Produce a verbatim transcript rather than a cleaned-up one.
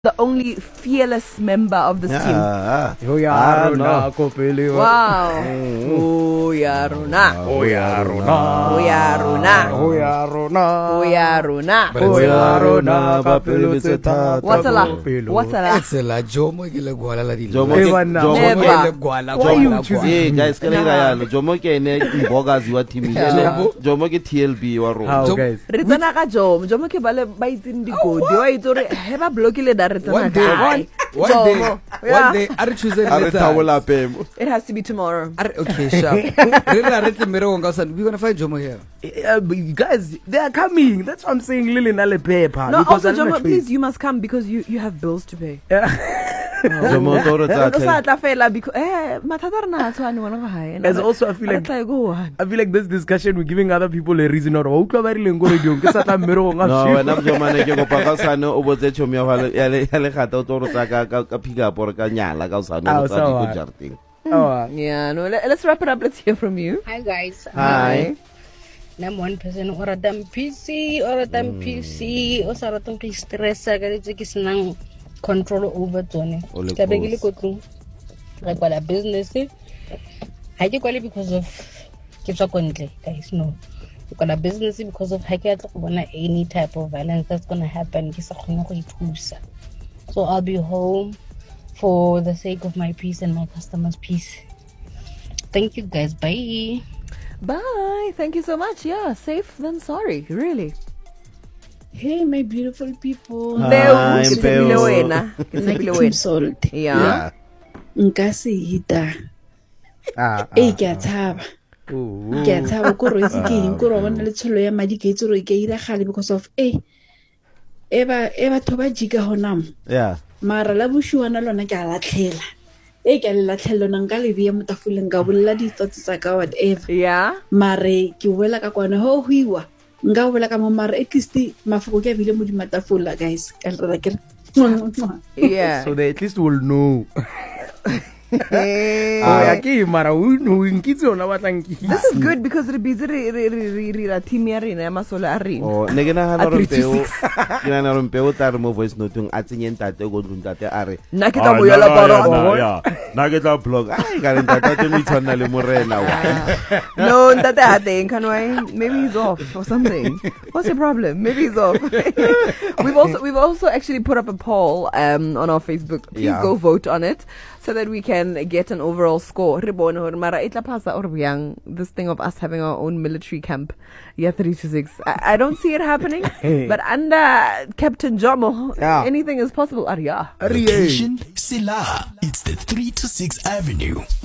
the only fearless member of this Yeah. team. Oh, yeah, Rona, Kopeli. Wow. Oh, yeah, Rona. Oh, yeah, Rona. Oh, yeah, Rona. Oh, yeah, Rona. Oh, yeah, Rona. Oh, yeah, Rona. Papelo tseta. What's a la? What's a la? It's a la Jomo ke le gwala la dilo. Jomo ke Never. le gwala Why you gwala. choosing? Eh guys ke le ra yalo Jomo ke ene mbogazi wa team Yeah. Jomo ke T L B wa How, rona. guys? Re tsena ka Jomo. Jomo ke bale ba itseng digodi. Wa itse re he ba blockile da re tsena One day, ka. one, one day, one Yeah. day, are choosing A re thabola pemo. It has to be tomorrow. Okay, sharp. Re ra re tlemere go ka sana. We're gonna find Jomo here. Uh, but you guys, they are coming. That's what I'm saying. Lily Nale Pepper. No, because also I'm Jomo, not please, you must come because you you have bills to pay. Jomo toro tsa No sa ten. tla fela because eh mathata rena a tshwane wena go hae. There's also, I feel like- I go one. I feel like this discussion we're giving other people a reason or wa utlwa ba rileng go radio ke sa tla mmero nga No shit. wena Jomane ke go paka sane o botse chomi ya hale ya le ya le gata o toro tsa ka ka ka pick up or ka nyala ka sane Ah, o tsa so di what? go jarting. Oh, Yeah, no, let, let's wrap it up. Let's hear from you. Hi guys. Hi. I'm one person or ratang P C or ratang P C o sa ratang ke stress ka ditse ke senang control over tsone. O le Ka be ke le close. ko tlung. Re kwala business. Ha ke kwale because of ke tswa kontle guys no. Ke kwala business because of ha ke atla go bona any type of violence that's going to happen ke sa kgone go ithusa. So I'll be home for the sake of my peace and my customers' peace. Thank you guys. Bye. Bye. Thank you so much. Yeah, safe than sorry. Really. Hey, my beautiful people. Hi, Mbeu, ke Mbeu. tsebile wena. Ke Nna ke tsebile Team wena. Salt. Yeah. Nka se hita. ah, Eh, ke a tshaba. oh, Ke a tshaba ko re se ke eng ko re bona le tsholo ya madi ke itse re ke ira gale because of eh eba eba thoba jika honam. Yeah. Mara la bushuana lona ke a latlhela. E ke a le latlhela lona nka le bia motafuleng ka bolla di thoughts tsa ka whatever. Yeah. Mare ke wela ka kwana ho huiwa. Nka wela ka mo mara at least mafoko ke a bile mo di matafula guys. Ka re ke Yeah. so they at least will know. Hey. Oh, ya ke mara o no nkitse ona wa tlanki. This is good because re busy re re re re re ra team ya rena ya masole a rena. Oh ne ke na A ga re three to peo. six. Ke na na re peo ta re mo voice note ng a tsenyeng tate go tlung tate a re. Nna ke tla mo yela bara. Na ke tla blog. Ai ka re tate mo itshwana le morena wa. No, that that thing can why maybe he's off or something. What's your problem? Maybe he's off. we've also we've also actually put up a poll um on our Facebook. Please Yeah. go vote on it so that we can get an overall score. Re bone hore mara e tla pasa or bjang, this thing of us having our own military camp. Yeah, three to six. I, I don't see it happening, but under Captain Jomo, Yeah. anything is possible. Arya. Location Sila. It's the three to six Avenue.